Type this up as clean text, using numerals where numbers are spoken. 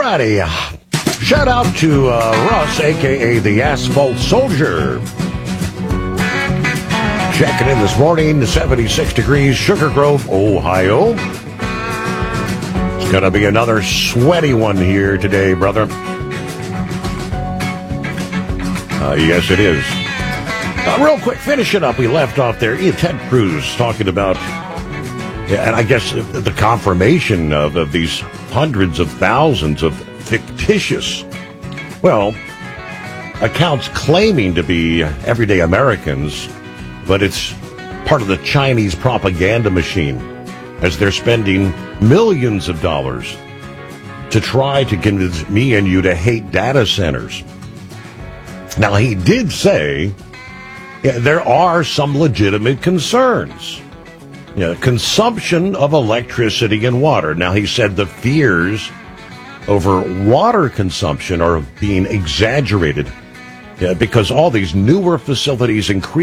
righty. Shout out to Russ, a.k.a. the Asphalt Soldier. Checking in this morning, 76 degrees, Sugar Grove, Ohio. It's going to be another sweaty one here today, brother. Yes, it is. Real quick, finishing up, we left off there. Ted Cruz talking about, and I guess the confirmation of these hundreds of thousands of fictitious, accounts claiming to be everyday Americans, but it's part of the Chinese propaganda machine as they're spending millions of dollars to try to convince me and you to hate data centers. Now, he did say there are some legitimate concerns. Consumption of electricity and water. Now, he said the fears over water consumption are being exaggerated because all these newer facilities increase